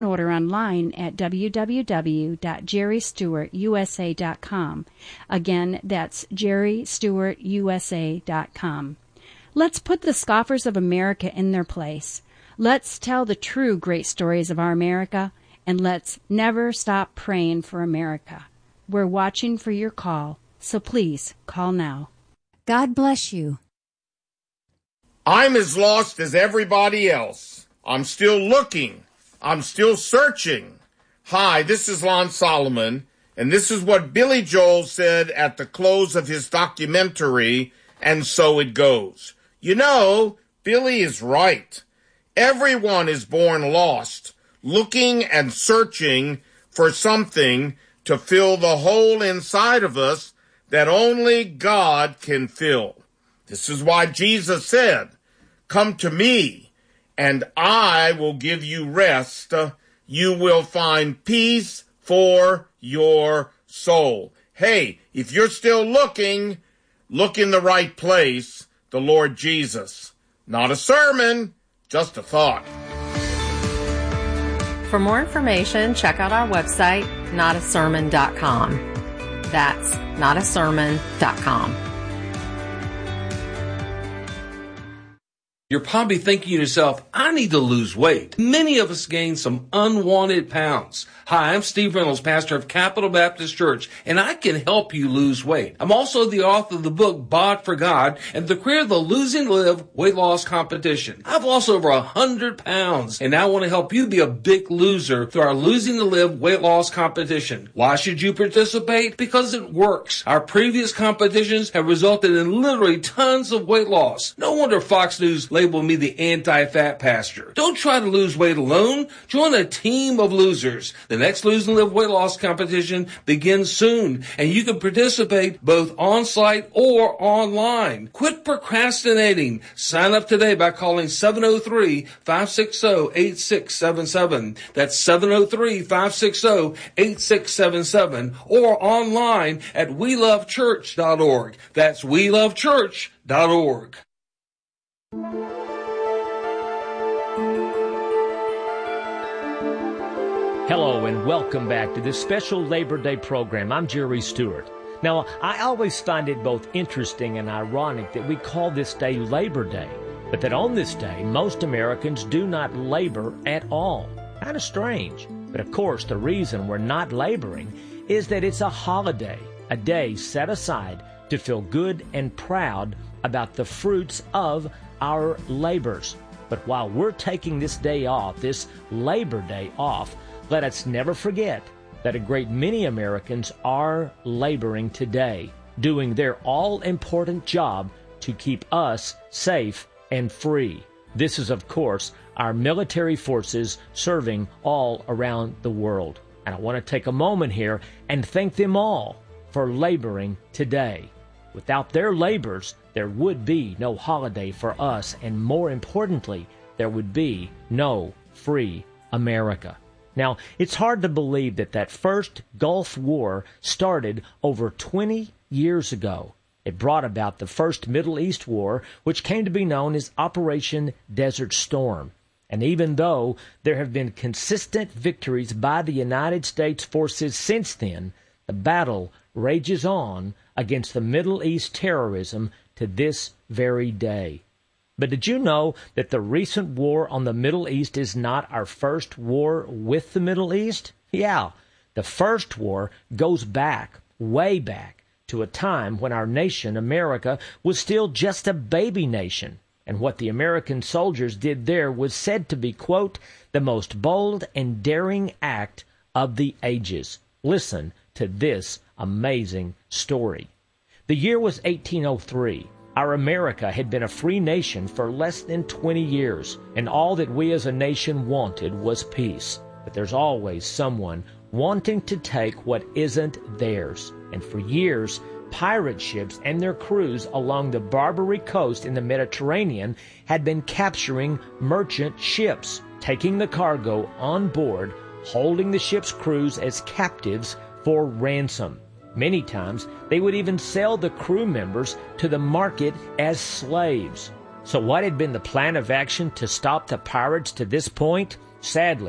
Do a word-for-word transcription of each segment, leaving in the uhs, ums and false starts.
Order online at w w w dot jerry stewart u s a dot com. Again, that's jerry stewart u s a dot com. Let's put the scoffers of America in their place. Let's tell the true great stories of our America, and let's never stop praying for America. We're watching for your call, so please call now. God bless you. I'm as lost as everybody else. I'm still looking. I'm still searching. Hi, this is Lon Solomon, and this is what Billy Joel said at the close of his documentary, And So It Goes. You know, Billy is right. Everyone is born lost, looking and searching for something to fill the hole inside of us that only God can fill. This is why Jesus said, "Come to me, and I will give you rest. You will find peace for your soul." Hey, if you're still looking, look in the right place, the Lord Jesus. Not a sermon, just a thought. For more information, check out our website, not a sermon dot com. That's not a sermon dot com. You're probably thinking to yourself, I need to lose weight. Many of us gain some unwanted pounds. Hi, I'm Steve Reynolds, pastor of Capital Baptist Church, and I can help you lose weight. I'm also the author of the book, Bod for God, and the creator of the Losing to Live weight loss competition. I've lost over one hundred pounds, and I want to help you be a big loser through our Losing to Live weight loss competition. Why should you participate? Because it works. Our previous competitions have resulted in literally tons of weight loss. No wonder Fox News labeled me the anti-fat pastor. Don't try to lose weight alone. Join a team of losers. The next Lose and Live weight loss competition begins soon, and you can participate both on-site or online. Quit procrastinating. Sign up today by calling seven oh three, five six zero, eight six seven seven. That's seven oh three, five six zero, eight six seven seven, or online at we love church dot org. That's we love church dot org. Hello and welcome back to this special Labor Day program. I'm Jerry Stewart. Now, I always find it both interesting and ironic that we call this day Labor Day, but that on this day, most Americans do not labor at all. Kind of strange. But of course, the reason we're not laboring is that it's a holiday, a day set aside to feel good and proud about the fruits of our labors. But while we're taking this day off, this Labor Day off, let us never forget that a great many Americans are laboring today, doing their all-important job to keep us safe and free. This is, of course, our military forces serving all around the world. And I want to take a moment here and thank them all for laboring today. Without their labors, there would be no holiday for us, and more importantly, there would be no free America. Now, it's hard to believe that that first Gulf War started over twenty years ago. It brought about the first Middle East War, which came to be known as Operation Desert Storm. And even though there have been consistent victories by the United States forces since then, the battle rages on against the Middle East terrorism to this very day. But did you know that the recent war on the Middle East is not our first war with the Middle East? Yeah, the first war goes back, way back, to a time when our nation, America, was still just a baby nation. And what the American soldiers did there was said to be, quote, the most bold and daring act of the ages. Listen to this amazing story. The year was eighteen oh three. Our America had been a free nation for less than twenty years, and all that we as a nation wanted was peace. But there's always someone wanting to take what isn't theirs. And for years, pirate ships and their crews along the Barbary coast in the Mediterranean had been capturing merchant ships, taking the cargo on board, holding the ship's crews as captives for ransom. Many times, they would even sell the crew members to the market as slaves. So what had been the plan of action to stop the pirates to this point? Sadly,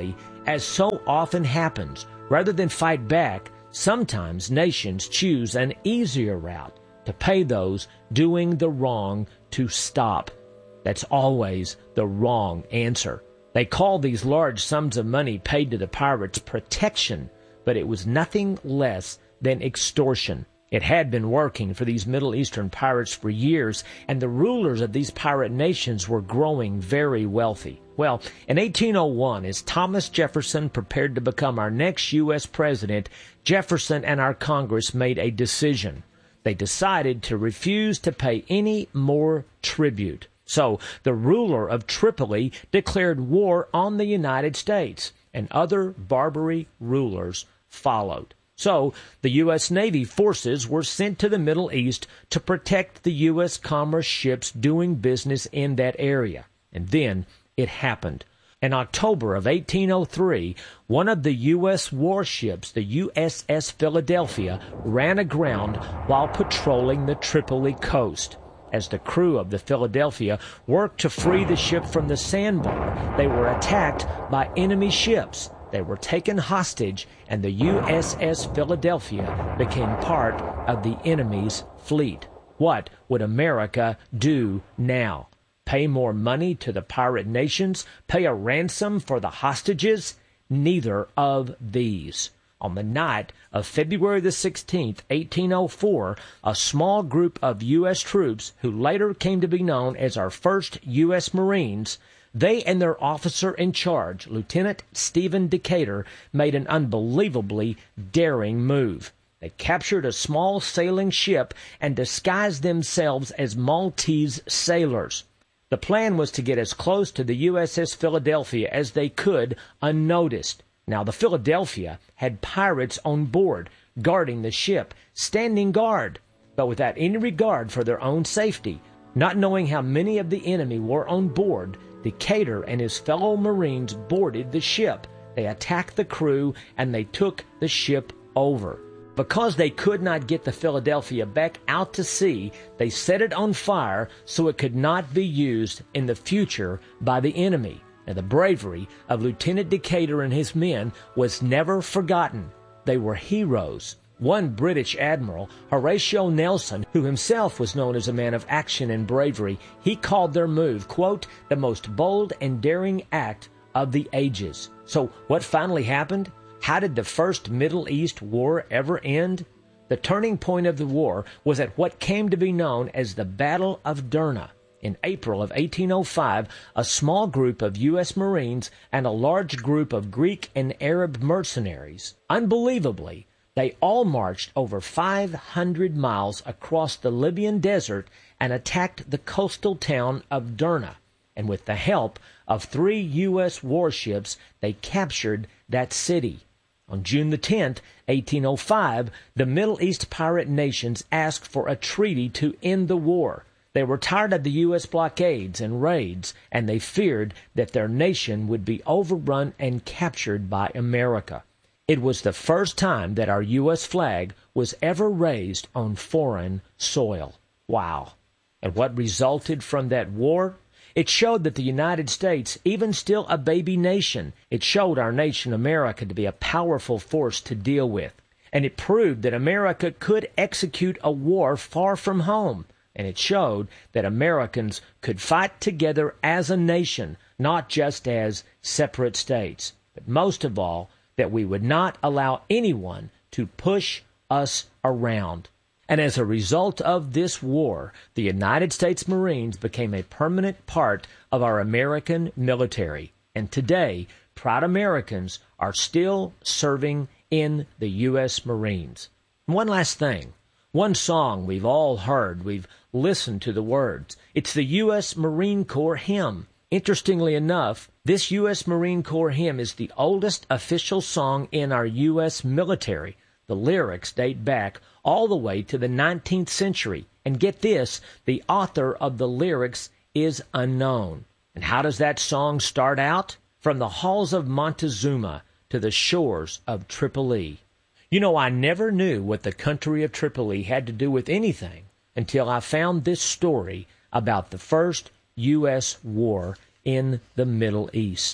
As so often happens, rather than fight back, sometimes nations choose an easier route to pay those doing the wrong to stop. That's always the wrong answer. They call these large sums of money paid to the pirates protection, but it was nothing less than extortion. It had been working for these Middle Eastern pirates for years, and the rulers of these pirate nations were growing very wealthy. Well, in eighteen oh one, as Thomas Jefferson prepared to become our next U S president, Jefferson and our Congress made a decision. They decided to refuse to pay any more tribute. So the ruler of Tripoli declared war on the United States, and other Barbary rulers followed. So the U S Navy forces were sent to the Middle East to protect the U S commerce ships doing business in that area. And then it happened. In October of eighteen oh three, one of the U S warships, the U S S Philadelphia, ran aground while patrolling the Tripoli coast. As the crew of the Philadelphia worked to free the ship from the sandbar, they were attacked by enemy ships. They were taken hostage, and the U S S Philadelphia became part of the enemy's fleet. What would America do now? Pay more money to the pirate nations? Pay a ransom for the hostages? Neither of these. On the night of February the sixteenth, eighteen oh four, a small group of U S troops, who later came to be known as our first U S Marines, they and their officer in charge, Lieutenant Stephen Decatur, made an unbelievably daring move. They captured a small sailing ship and disguised themselves as Maltese sailors. The plan was to get as close to the U S S Philadelphia as they could unnoticed. Now, the Philadelphia had pirates on board, guarding the ship, standing guard, but without any regard for their own safety. Not knowing how many of the enemy were on board, Decatur and his fellow Marines boarded the ship. They attacked the crew, and they took the ship over. Because they could not get the Philadelphia back out to sea, they set it on fire so it could not be used in the future by the enemy. And the bravery of Lieutenant Decatur and his men was never forgotten. They were heroes. One British admiral, Horatio Nelson, who himself was known as a man of action and bravery, he called their move, quote, the most bold and daring act of the ages. So what finally happened? How did the First Middle East War ever end? The turning point of the war was at what came to be known as the Battle of Derna. In April of eighteen oh five, a small group of U S Marines and a large group of Greek and Arab mercenaries, unbelievably, they all marched over five hundred miles across the Libyan desert and attacked the coastal town of Derna. And with the help of three U S warships, they captured that city. On June the tenth, eighteen oh five, the Middle East pirate nations asked for a treaty to end the war. They were tired of the U S blockades and raids, and they feared that their nation would be overrun and captured by America. It was the first time that our U S flag was ever raised on foreign soil. Wow. And what resulted from that war? It showed that the United States, even still a baby nation, it showed our nation, America, to be a powerful force to deal with. And it proved that America could execute a war far from home. And it showed that Americans could fight together as a nation, not just as separate states. But most of all, that we would not allow anyone to push us around. And as a result of this war, the United States Marines became a permanent part of our American military. And today, proud Americans are still serving in the U S Marines. One last thing. One song we've all heard, we've listened to the words. It's the U S Marine Corps hymn. Interestingly enough, this U S Marine Corps hymn is the oldest official song in our U S military. The lyrics date back all the way to the nineteenth century. And get this, the author of the lyrics is unknown. And how does that song start out? From the halls of Montezuma to the shores of Tripoli. You know, I never knew what the country of Tripoli had to do with anything until I found this story about the first U S war in the Middle East.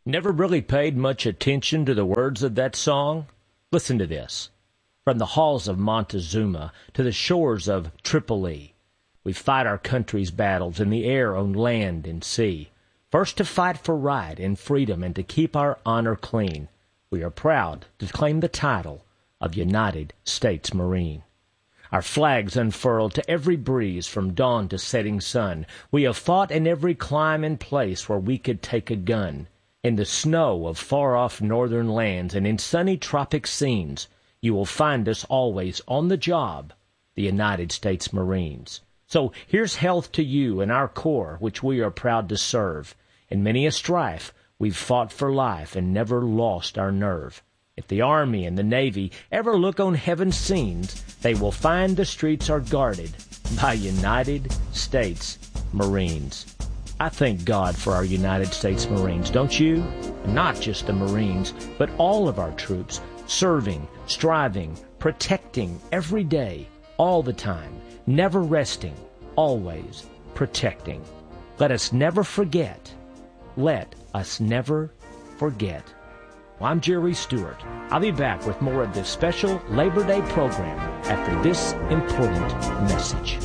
Never really paid much attention to the words of that song? Listen to this. From the halls of Montezuma to the shores of Tripoli, we fight our country's battles in the air, on land, and sea. First to fight for right and freedom and to keep our honor clean. We are proud to claim the title of United States Marine. Our flags unfurled to every breeze from dawn to setting sun. We have fought in every clime and place where we could take a gun. In the snow of far-off northern lands and in sunny tropic scenes, you will find us always on the job, the United States Marines. So here's health to you and our Corps, which we are proud to serve. In many a strife, we've fought for life and never lost our nerve. If the Army and the Navy ever look on heaven's scenes, they will find the streets are guarded by United States Marines. I thank God for our United States Marines, don't you? Not just the Marines, but all of our troops, serving, striving, protecting every day, all the time, never resting, always protecting. Let us never forget. Let us never forget. Well, I'm Jerry Stewart. I'll be back with more of this special Labor Day program after this important message.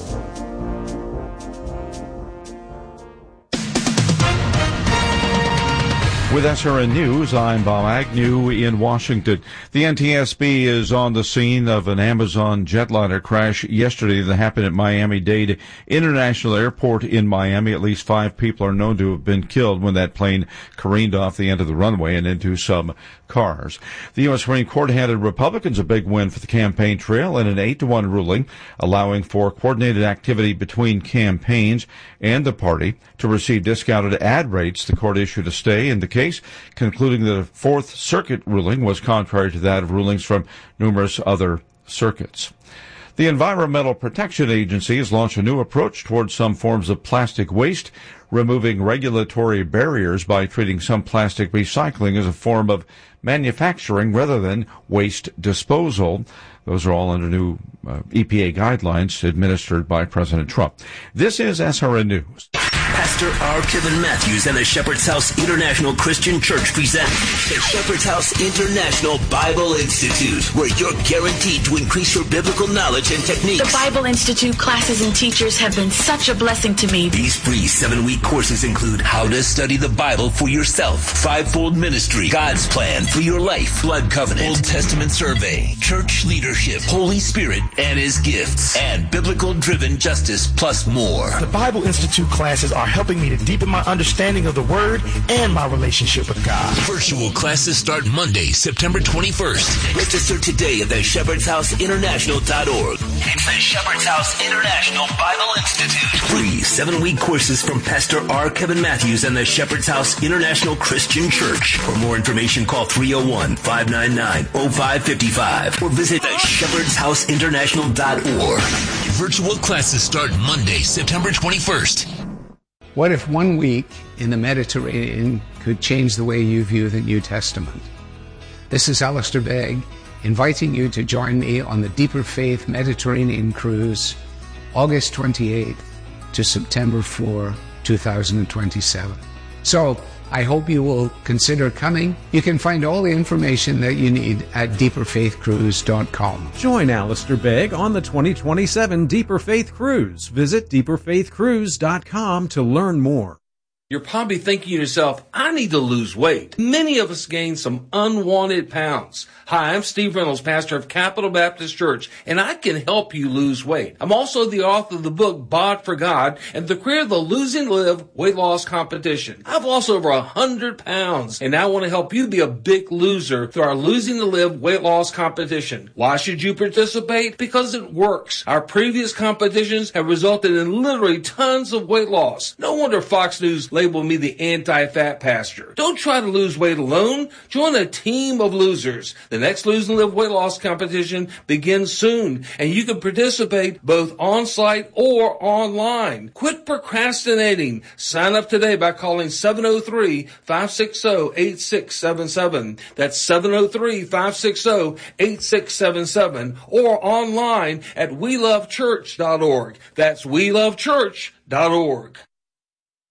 With S R N News, I'm Bob Agnew in Washington. The N T S B is on the scene of an Amazon jetliner crash yesterday that happened at Miami-Dade International Airport in Miami. At least five people are known to have been killed when that plane careened off the end of the runway and into some cars. The U S Supreme Court handed Republicans a big win for the campaign trail in an eight to one ruling allowing for coordinated activity between campaigns and the party to receive discounted ad rates. The court issued a stay in the case, concluding that a Fourth Circuit ruling was contrary to that of rulings from numerous other circuits. The Environmental Protection Agency has launched a new approach towards some forms of plastic waste, removing regulatory barriers by treating some plastic recycling as a form of manufacturing rather than waste disposal. Those are all under new uh, E P A guidelines administered by President Trump. This is S R N News. Pastor R. Kevin Matthews and the Shepherd's House International Christian Church present the Shepherd's House International Bible Institute, where you're guaranteed to increase your biblical knowledge and techniques. The Bible Institute classes and teachers have been such a blessing to me. These free seven-week courses include how to study the Bible for yourself, fivefold ministry, God's plan for your life, blood covenant, Old Testament survey, church leadership, Holy Spirit and His gifts, and biblical-driven justice, plus more. The Bible Institute classes are helping me to deepen my understanding of the Word and my relationship with God. Virtual classes start Monday, September twenty-first. Register today at the Shepherd's House International dot org. It's the Shepherd's House International Bible Institute. Free seven-week courses from Pastor R. Kevin Matthews and the Shepherd's House International Christian Church. For more information, call three oh one, five nine nine, oh five five five or visit the Shepherd's House International dot org. Virtual classes start Monday, September twenty-first. What if one week in the Mediterranean could change the way you view the New Testament? This is Alistair Begg, inviting you to join me on the Deeper Faith Mediterranean Cruise, August twenty-eighth to September fourth, two thousand twenty-seven. So, I hope you will consider coming. You can find all the information that you need at deeper faith cruise dot com. Join Alistair Begg on the twenty twenty-seven Deeper Faith Cruise. Visit deeper faith cruise dot com to learn more. You're probably thinking to yourself, I need to lose weight. Many of us gain some unwanted pounds. Hi, I'm Steve Reynolds, pastor of Capital Baptist Church, and I can help you lose weight. I'm also the author of the book, Bod for God, and the creator of the Losing to Live weight loss competition. I've lost over one hundred pounds, and I want to help you be a big loser through our Losing to Live weight loss competition. Why should you participate? Because it works. Our previous competitions have resulted in literally tons of weight loss. No wonder Fox News labeled me the anti-fat pastor. Don't try to lose weight alone. Join a team of losers. The next Lose and Live weight loss competition begins soon, and you can participate both on-site or online. Quit procrastinating. Sign up today by calling seven oh three, five six oh, eight six seven seven. That's seven oh three, five six oh, eight six seven seven, or online at we love church dot org. That's we love church dot org.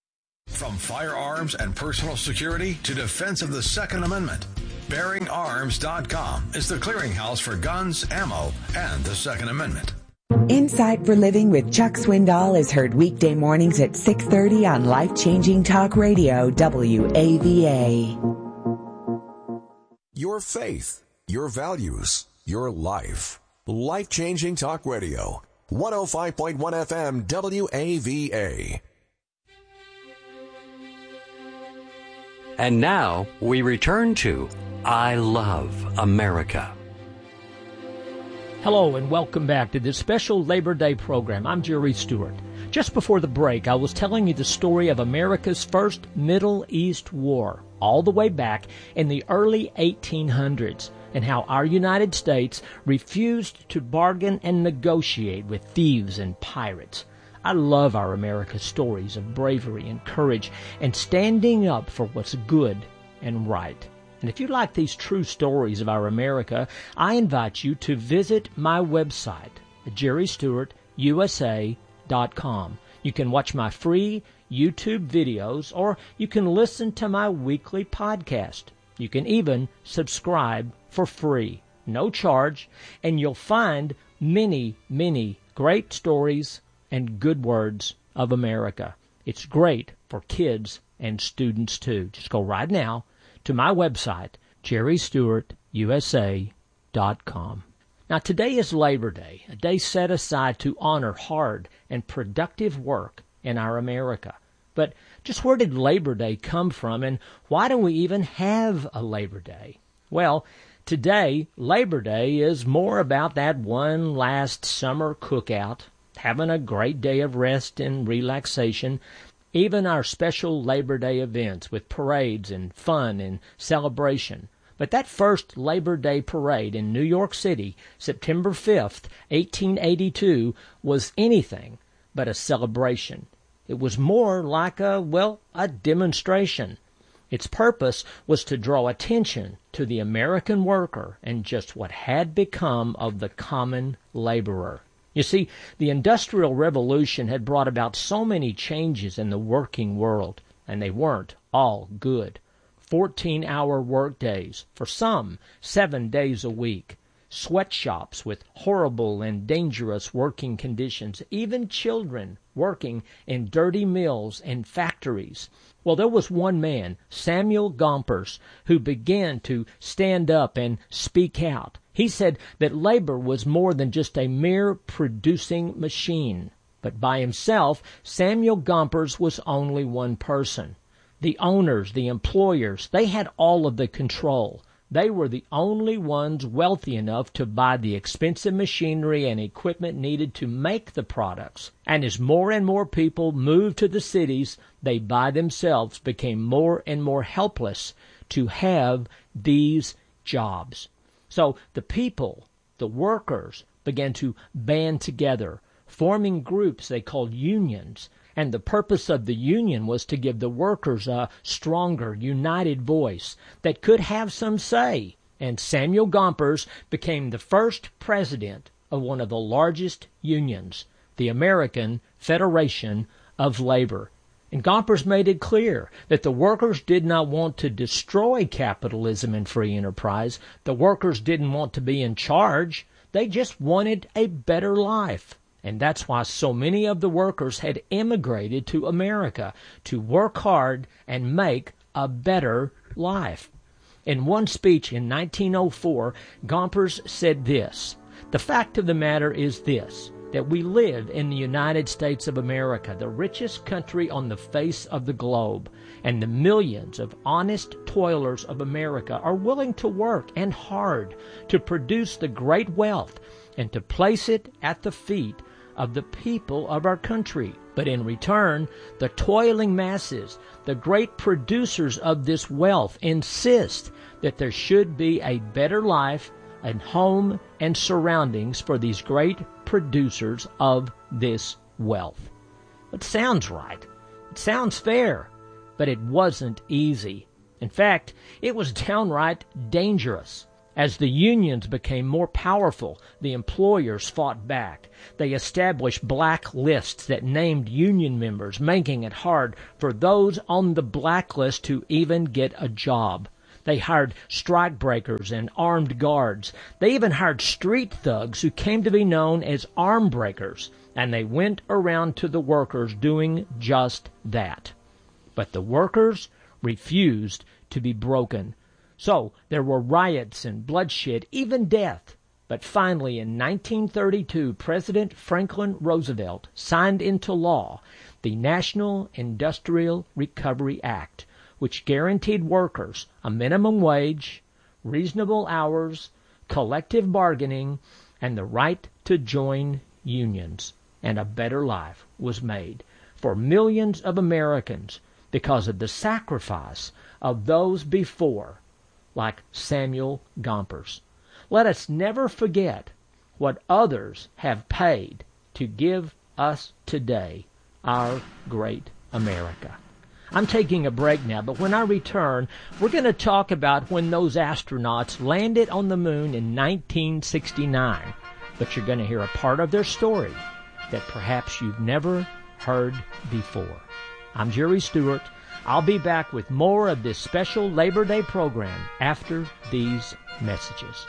From firearms and personal security to defense of the Second Amendment, bearing arms dot com is the clearinghouse for guns, ammo, and the Second Amendment. Insight for Living with Chuck Swindoll is heard weekday mornings at six thirty on Life-Changing Talk Radio, W A V A. Your faith, your values, your life. Life-Changing Talk Radio, one oh five point one F M, W A V A. And now we return to I Love America. Hello and welcome back to this special Labor Day program. I'm Jerry Stewart. Just before the break, I was telling you the story of America's first Middle East war, all the way back in the early eighteen hundreds, and how our United States refused to bargain and negotiate with thieves and pirates. I love our America stories of bravery and courage and standing up for what's good and right. And if you like these true stories of our America, I invite you to visit my website at jerry stewart u s a dot com. You can watch my free YouTube videos, or you can listen to my weekly podcast. You can even subscribe for free, no charge, and you'll find many, many great stories and good words of America. It's great for kids and students too. Just go right now to my website, jerry stewart u s a dot com. Now today is Labor Day, a day set aside to honor hard and productive work in our America. But just where did Labor Day come from, and why do we even have a Labor Day? Well, today, Labor Day is more about that one last summer cookout, having a great day of rest and relaxation, even our special Labor Day events with parades and fun and celebration. But that first Labor Day parade in New York City, September fifth, eighteen eighty-two, was anything but a celebration. It was more like a, well, a demonstration. Its purpose was to draw attention to the American worker and just what had become of the common laborer. You see, the Industrial Revolution had brought about so many changes in the working world, and they weren't all good. fourteen-hour work days, for some, seven days a week, sweatshops with horrible and dangerous working conditions, even children working in dirty mills and factories. Well, there was one man, Samuel Gompers, who began to stand up and speak out. He said that labor was more than just a mere producing machine. But by himself, Samuel Gompers was only one person. The owners, the employers, they had all of the control. They were the only ones wealthy enough to buy the expensive machinery and equipment needed to make the products. And as more and more people moved to the cities, they by themselves became more and more helpless to have these jobs. So the people, the workers, began to band together, forming groups they called unions. And the purpose of the union was to give the workers a stronger, united voice that could have some say. And Samuel Gompers became the first president of one of the largest unions, the American Federation of Labor. And Gompers made it clear that the workers did not want to destroy capitalism and free enterprise. The workers didn't want to be in charge. They just wanted a better life. And that's why so many of the workers had immigrated to America to work hard and make a better life. In one speech in nineteen oh four, Gompers said this: "The fact of the matter is this, that we live in the United States of America, the richest country on the face of the globe, and the millions of honest toilers of America are willing to work and hard to produce the great wealth and to place it at the feet of the people of our country. But in return, the toiling masses, the great producers of this wealth, insist that there should be a better life and home and surroundings for these great producers of this wealth." It sounds right. It sounds fair. But it wasn't easy. In fact, it was downright dangerous. As the unions became more powerful, the employers fought back. They established black lists that named union members, making it hard for those on the blacklist to even get a job. They hired strikebreakers and armed guards. They even hired street thugs who came to be known as arm breakers, and they went around to the workers doing just that. But the workers refused to be broken. So there were riots and bloodshed, even death. But finally, in nineteen thirty-two, President Franklin Roosevelt signed into law the National Industrial Recovery Act, which guaranteed workers a minimum wage, reasonable hours, collective bargaining, and the right to join unions. And a better life was made for millions of Americans because of the sacrifice of those before, like Samuel Gompers. Let us never forget what others have paid to give us today our great America. I'm taking a break now, but when I return, we're going to talk about when those astronauts landed on the moon in nineteen sixty-nine. But you're going to hear a part of their story that perhaps you've never heard before. I'm Jerry Stewart. I'll be back with more of this special Labor Day program after these messages.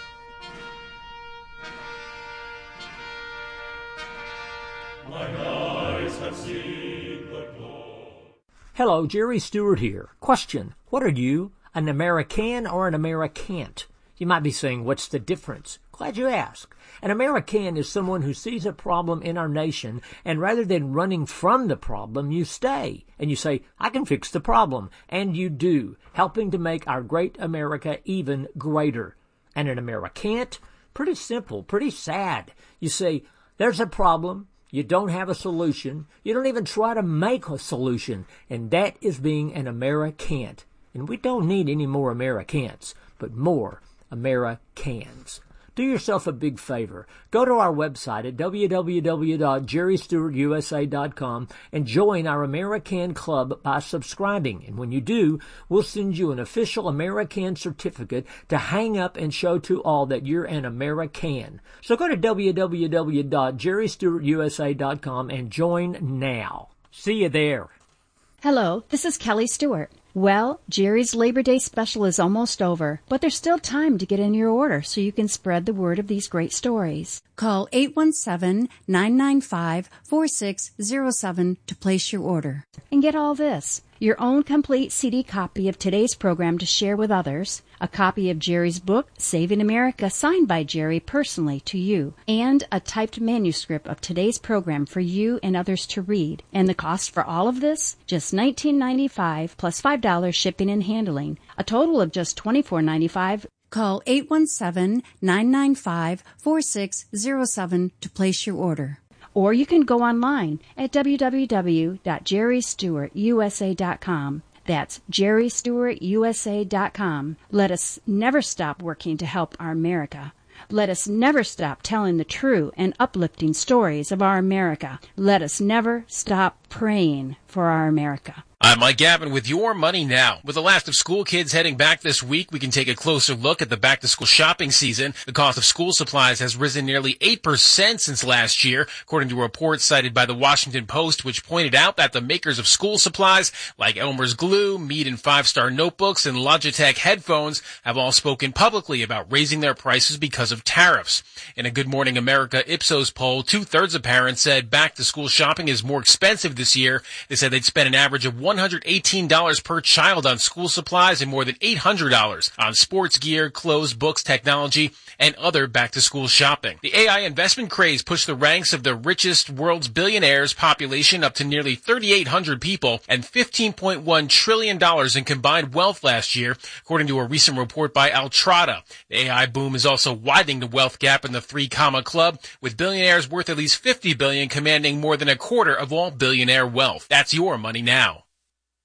Mine eyes have seen the glory. Hello, Jerry Stewart here. Question: what are you, an American or an Americant? You might be saying, what's the difference? Glad you asked. An American is someone who sees a problem in our nation, and rather than running from the problem, you stay. And you say, I can fix the problem. And you do, helping to make our great America even greater. And an Americant? Pretty simple, pretty sad. You say, there's a problem. You don't have a solution. You don't even try to make a solution. And that is being an Americant. And we don't need any more Americans, but more Americans. Do yourself a big favor. Go to our website at w w w dot jerry stewart u s a dot com and join our American Club by subscribing. And when you do, we'll send you an official American certificate to hang up and show to all that you're an American. So go to w w w dot jerry stewart u s a dot com and join now. See you there. Hello, this is Kelly Stewart. Well, Jerry's Labor Day special is almost over, but there's still time to get in your order so you can spread the word of these great stories. Call eight one seven, nine nine five, four six zero seven to place your order. And get all this: your own complete C D copy of today's program to share with others, a copy of Jerry's book, Saving America, signed by Jerry personally to you, and a typed manuscript of today's program for you and others to read. And the cost for all of this? Just nineteen ninety-five dollars plus five dollars shipping and handling, a total of just twenty-four ninety-five. Call eight one seven, nine nine five, four six zero seven to place your order. Or you can go online at w w w dot jerry stewart u s a dot com. That's jerry stewart u s a dot com. Let us never stop working to help our America. Let us never stop telling the true and uplifting stories of our America. Let us never stop praying for our America. I'm Mike Gavin with Your Money Now. With the last of school kids heading back this week, we can take a closer look at the back-to-school shopping season. The cost of school supplies has risen nearly eight percent since last year, according to a report cited by the Washington Post, which pointed out that the makers of school supplies, like Elmer's Glue, Mead and Five Star Notebooks, and Logitech headphones, have all spoken publicly about raising their prices because of tariffs. In a Good Morning America Ipsos poll, two-thirds of parents said back-to-school shopping is more expensive this year. They said they'd spend an average of one hundred eighteen dollars per child on school supplies and more than eight hundred dollars on sports gear, clothes, books, technology, and other back-to-school shopping. The A I investment craze pushed the ranks of the richest world's billionaires' population up to nearly thirty-eight hundred people and fifteen point one trillion dollars in combined wealth last year, according to a recent report by Altrata. The A I boom is also widening the wealth gap in the three-comma club, with billionaires worth at least fifty billion dollars commanding more than a quarter of all billionaire wealth. That's Your Money Now. Texting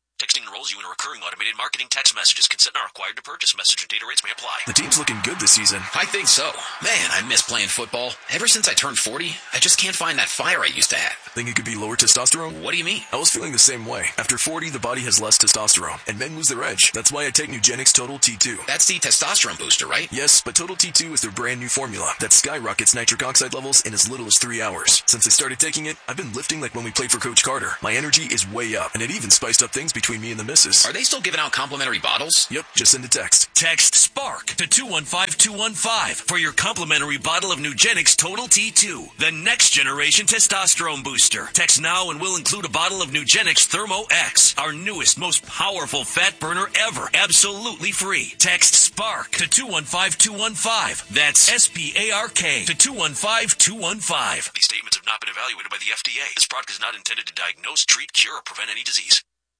enrolls you in a recurring automated marketing text messages. Consent not required to purchase. Message and data rates may apply. The team's looking good this season. I think so. Man, I miss playing football. Ever since I turned forty, I just can't find that fire I used to have. Think it could be lower testosterone? What do you mean? I was feeling the same way. After forty, the body has less testosterone, and men lose their edge. That's why I take Nugenix Total T two. That's the testosterone booster, right? Yes, but Total T two is their brand new formula that skyrockets nitric oxide levels in as little as three hours. Since I started taking it, I've been lifting like when we played for Coach Carter. My energy is way up, and it even spiced up things between me and the missus. Are they still giving out complimentary bottles? Yep, just send a text. Text SPARK to two one five two one five for your complimentary bottle of Nugenix Total T two, the next generation testosterone booster. Text now and we'll include a bottle of Nugenix Thermo X, our newest, most powerful fat burner ever, absolutely free. Text SPARK to two one five two one five. That's S P A R K to two one five two one five. These statements have not been evaluated by the F D A. This product is not intended to diagnose, treat, cure, or prevent any disease.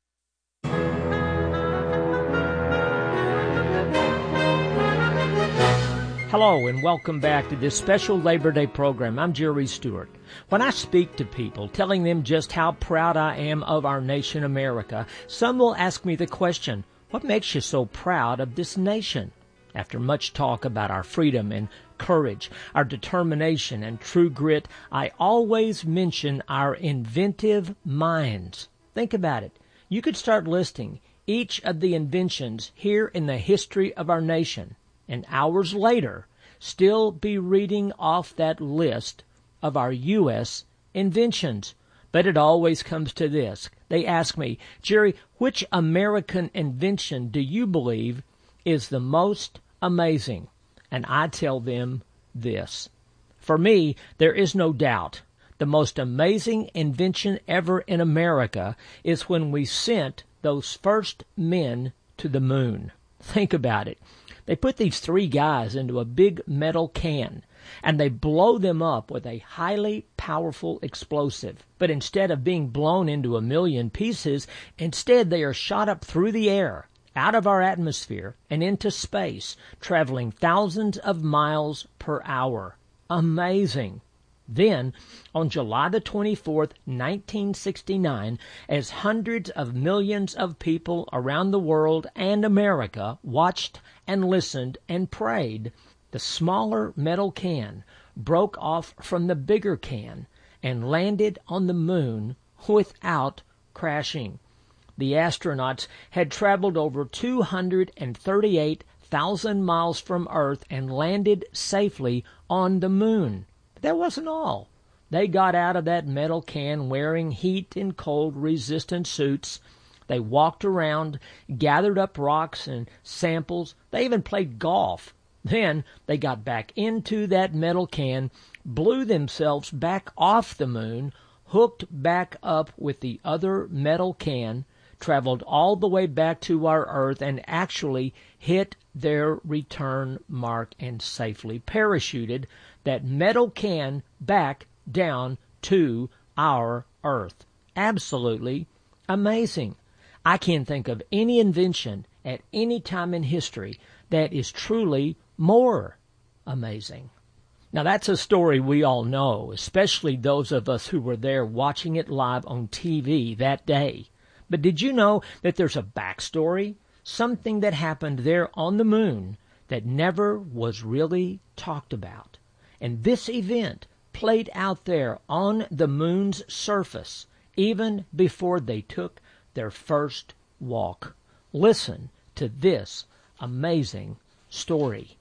Hello and welcome back to this special Labor Day program. I'm Jerry Stewart. When I speak to people, telling them just how proud I am of our nation, America, some will ask me the question, what makes you so proud of this nation? After much talk about our freedom and courage, our determination and true grit, I always mention our inventive minds. Think about it. You could start listing each of the inventions here in the history of our nation, and hours later, still be reading off that list of our U S inventions. But it always comes to this. They ask me, Jerry, which American invention do you believe is the most amazing? And I tell them this. For me, there is no doubt the most amazing invention ever in America is when we sent those first men to the moon. Think about it. They put these three guys into a big metal can, and they blow them up with a highly powerful explosive. But instead of being blown into a million pieces, instead they are shot up through the air, out of our atmosphere, and into space, traveling thousands of miles per hour. Amazing. Then, on July the twenty-fourth, nineteen sixty-nine, as hundreds of millions of people around the world and America watched and listened and prayed, the smaller metal can broke off from the bigger can and landed on the moon without crashing. The astronauts had traveled over two hundred thirty-eight thousand miles from Earth and landed safely on the moon. But that wasn't all. They got out of that metal can wearing heat and cold resistant suits. They walked around, gathered up rocks and samples. They even played golf. Then they got back into that metal can, blew themselves back off the moon, hooked back up with the other metal can, traveled all the way back to our Earth, and actually hit their return mark and safely parachuted that metal can back down to our Earth. Absolutely amazing. I can't think of any invention at any time in history that is truly more amazing. Now that's a story we all know, especially those of us who were there watching it live on T V that day. But did you know that there's a backstory? Something that happened there on the moon that never was really talked about. And this event played out there on the moon's surface even before they took their first walk. Listen to this amazing story.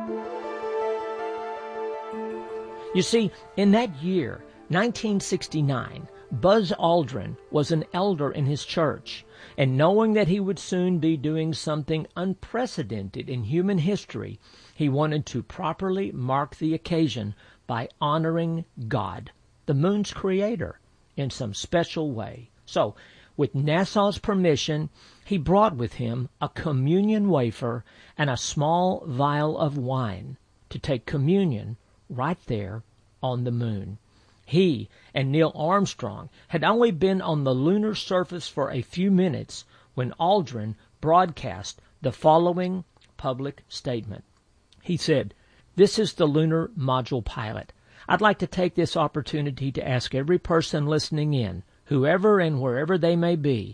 You see, in that year, nineteen sixty-nine, Buzz Aldrin was an elder in his church, and knowing that he would soon be doing something unprecedented in human history, he wanted to properly mark the occasion by honoring God, the moon's creator, in some special way. So, with NASA's permission, he brought with him a communion wafer and a small vial of wine to take communion right there on the moon. He and Neil Armstrong had only been on the lunar surface for a few minutes when Aldrin broadcast the following public statement. He said, "This is the lunar module pilot. I'd like to take this opportunity to ask every person listening in, whoever and wherever they may be,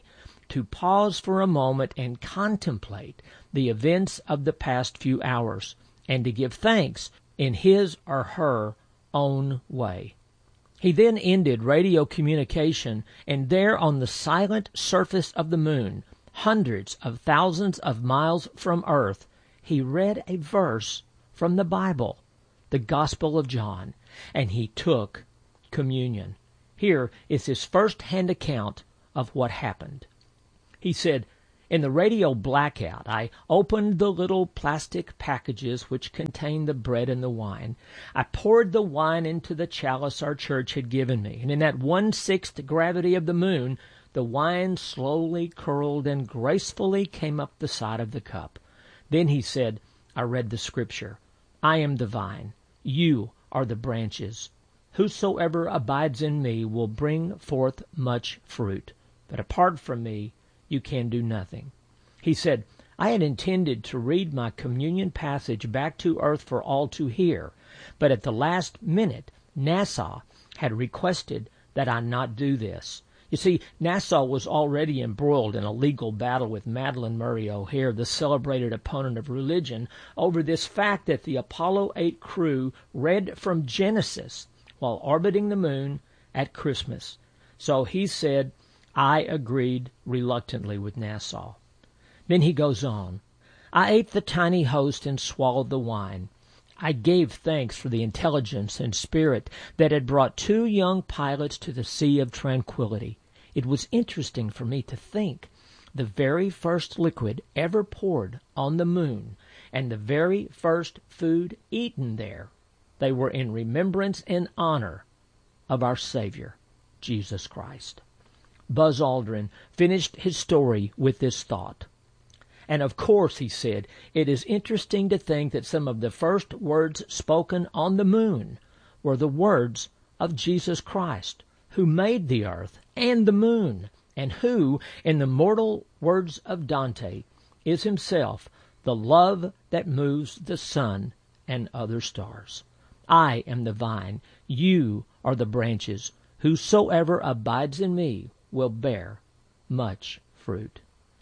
to pause for a moment and contemplate the events of the past few hours and to give thanks in his or her own way. He then ended radio communication, and there on the silent surface of the moon, hundreds of thousands of miles from Earth, he read a verse from the Bible, the Gospel of John, and he took communion. Here is his first-hand account of what happened. He said, "In the radio blackout, I opened the little plastic packages which contained the bread and the wine. I poured the wine into the chalice our church had given me, and in that one-sixth gravity of the moon, the wine slowly curled and gracefully came up the side of the cup. Then," he said, "I read the scripture. I am the vine. You are the branches. Whosoever abides in me will bring forth much fruit. But apart from me, you can do nothing." He said, "I had intended to read my communion passage back to Earth for all to hear, but at the last minute, NASA had requested that I not do this." You see, NASA was already embroiled in a legal battle with Madalyn Murray O'Hair, the celebrated opponent of religion, over this fact that the Apollo eight crew read from Genesis while orbiting the moon at Christmas. So he said, I agreed reluctantly with NASA. Then he goes on, "I ate the tiny host and swallowed the wine. I gave thanks for the intelligence and spirit that had brought two young pilots to the Sea of Tranquility. It was interesting for me to think the very first liquid ever poured on the moon and the very first food eaten there, they were in remembrance and honor of our Savior, Jesus Christ." Buzz Aldrin finished his story with this thought. "And of course," he said, "it is interesting to think that some of the first words spoken on the moon were the words of Jesus Christ, who made the earth and the moon, and who, in the mortal words of Dante, is himself the love that moves the sun and other stars. I am the vine, you are the branches. Whosoever abides in me will bear much fruit."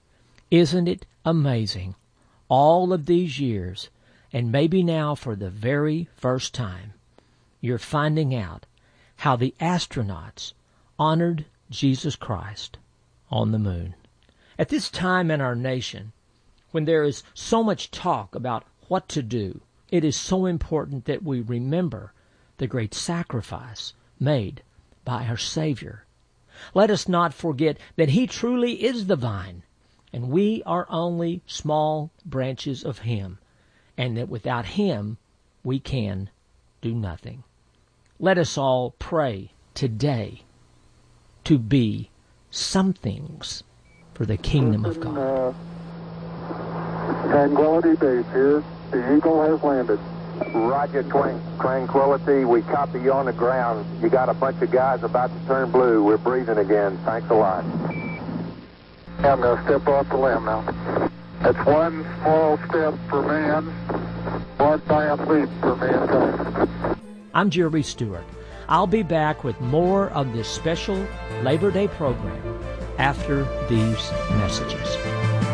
Isn't it amazing? All of these years, and maybe now for the very first time, you're finding out how the astronauts honored Jesus Christ on the moon. At this time in our nation, when there is so much talk about what to do, it is so important that we remember the great sacrifice made by our Savior. Let us not forget that He truly is the vine, and we are only small branches of Him, and that without Him we can do nothing. Let us all pray today to be somethings for the kingdom of God. Uh, Tranquility Base here. The Eagle has landed. Roger, Twan- Tranquility. We copy you on the ground. You got a bunch of guys about to turn blue. We're breathing again. Thanks a lot. I'm going to step off the limb now. That's one small step for man, one giant leap for mankind. I'm Jerry Stewart. I'll be back with more of this special Labor Day program after these messages.